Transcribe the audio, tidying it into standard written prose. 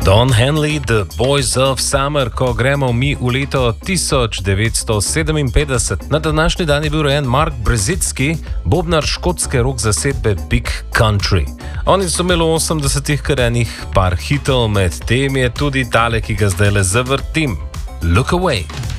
Don Henley, The Boys of Summer, ko gremo mi v leto 1957. Na današnji dan je bil rojen Mark Brzezicki, bobnar škotske rock zasedbe Big Country. Oni so imeli v 80-ih kar enih par hitov, med tem je tudi tale, ki ga zdaj le zavrtim. Look Away.